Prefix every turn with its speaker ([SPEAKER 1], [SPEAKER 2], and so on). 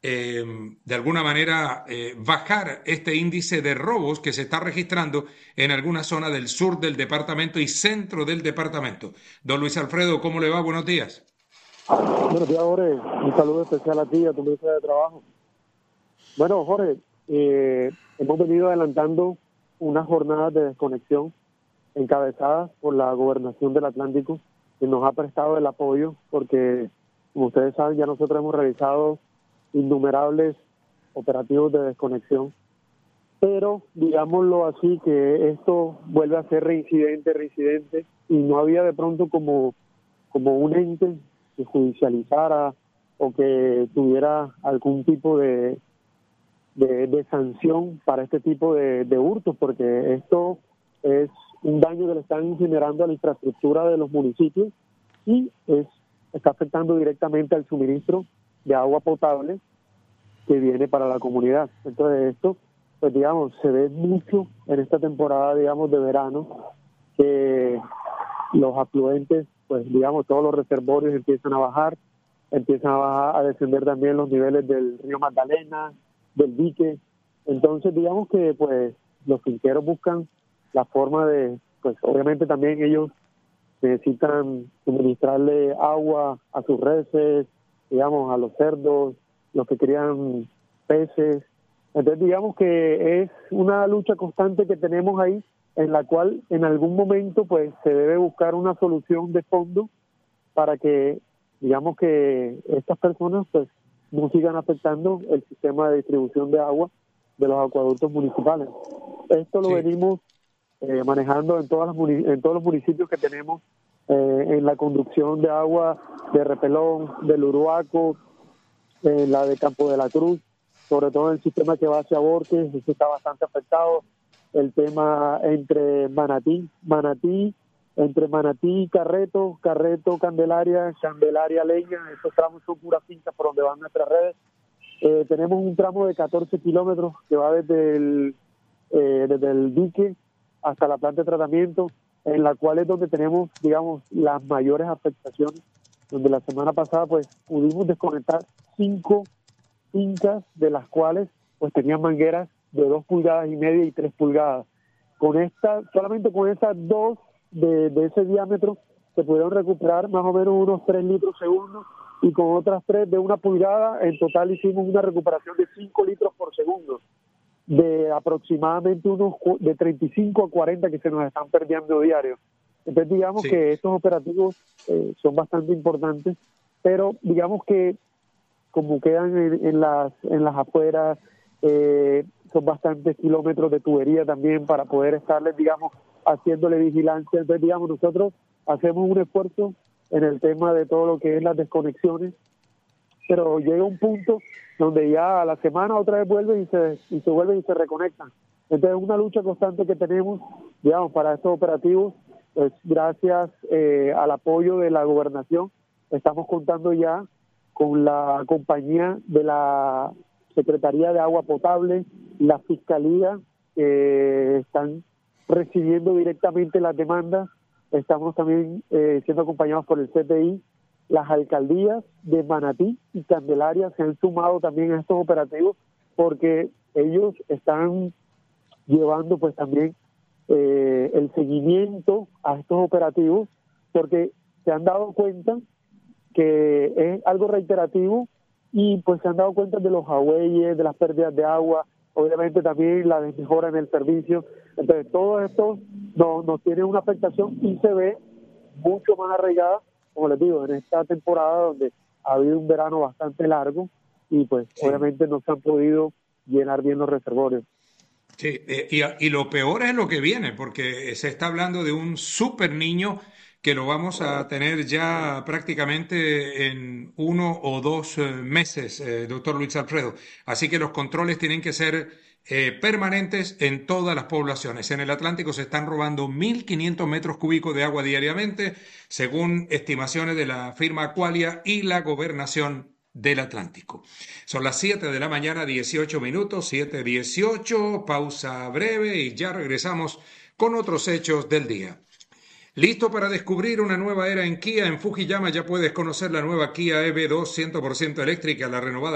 [SPEAKER 1] de alguna manera bajar este índice de robos que se está registrando en alguna zona del sur del departamento y centro del departamento. Don Luis Alfredo, ¿cómo le va? Buenos días.
[SPEAKER 2] Buenos días, Jorge. Un saludo especial a ti y a tu mesa de trabajo. Bueno, Jorge, hemos venido adelantando unas jornadas de desconexión encabezadas por la Gobernación del Atlántico, que nos ha prestado el apoyo porque, como ustedes saben, ya nosotros hemos realizado innumerables operativos de desconexión, pero digámoslo así, que esto vuelve a ser reincidente, y no había de pronto como un ente que judicializara o que tuviera algún tipo de sanción para este tipo de hurtos, porque esto es un daño que le están generando a la infraestructura de los municipios y está afectando directamente al suministro de agua potable que viene para la comunidad. Entonces esto, pues digamos, se ve mucho en esta temporada, digamos, de verano, que los afluentes, pues digamos, todos los reservorios empiezan a bajar, a descender también los niveles del río Magdalena, del dique. Entonces digamos que pues los finqueros buscan la forma de, pues obviamente también ellos necesitan suministrarle agua a sus reses, digamos, a los cerdos, los que crían peces. Entonces digamos que es una lucha constante que tenemos ahí, en la cual en algún momento pues se debe buscar una solución de fondo para que, digamos, que estas personas pues no sigan afectando el sistema de distribución de agua de los acueductos municipales. Esto lo
[SPEAKER 1] Sí.
[SPEAKER 2] venimos manejando en en todos los municipios que tenemos, en la conducción de agua de Repelón, del Uruaco, en la de Campo de la Cruz, sobre todo en el sistema que va hacia Borges, eso está bastante afectado. El tema entre entre Manatí y Carreto, Candelaria, Leña, esos tramos son puras fincas por donde van nuestras redes. Tenemos un tramo de 14 kilómetros que va desde el dique hasta la planta de tratamiento, en la cual es donde tenemos, digamos, las mayores afectaciones, donde la semana pasada pues pudimos desconectar 5 fincas, de las cuales pues tenían mangueras de 2,5 pulgadas y 3 pulgadas. Solamente con esas dos de ese diámetro se pudieron recuperar más o menos unos 3 litros segundo, y con otras 3 de 1 pulgada, en total hicimos una recuperación de 5 litros por segundo, de aproximadamente de 35 a 40 que se nos están perdiendo diarios. Entonces digamos
[SPEAKER 1] Sí.
[SPEAKER 2] que estos operativos son bastante importantes, pero digamos que como quedan en las afueras, son bastantes kilómetros de tubería también para poder estarles, digamos, haciéndole vigilancia. Entonces, digamos, nosotros hacemos un esfuerzo en el tema de todo lo que es las desconexiones, pero llega un punto donde ya a la semana otra vez vuelven y se vuelven y se reconectan. Entonces, es una lucha constante que tenemos, digamos, para estos operativos. Pues gracias al apoyo de la gobernación, estamos contando ya con la compañía de la Secretaría de Agua Potable, la Fiscalía, que están recibiendo directamente las demandas. Estamos también siendo acompañados por el CTI. Las alcaldías de Manatí y Candelaria se han sumado también a estos operativos, porque ellos están llevando pues también el seguimiento a estos operativos, porque se han dado cuenta que es algo reiterativo, y pues se han dado cuenta de los agüeyes, de las pérdidas de agua, obviamente también la desmejora en el servicio. Entonces todo esto nos tiene una afectación y se ve mucho más arraigada, como les digo, en esta temporada donde ha habido un verano bastante largo y pues
[SPEAKER 1] Sí.
[SPEAKER 2] obviamente no se han podido llenar bien los reservorios.
[SPEAKER 1] Sí, y lo peor es lo que viene, porque se está hablando de un super niño que lo vamos a tener ya prácticamente en 1 o 2 meses, doctor Luis Alfredo. Así que los controles tienen que ser permanentes en todas las poblaciones. En el Atlántico se están robando 1.500 metros cúbicos de agua diariamente, según estimaciones de la firma Aqualia y la Gobernación del Atlántico. Son las 7 de la mañana, 18 minutos, 7:18, pausa breve y ya regresamos con otros hechos del día. ¿Listo para descubrir una nueva era en Kia? En Fujiyama ya puedes conocer la nueva Kia EV2 100% eléctrica, la renovada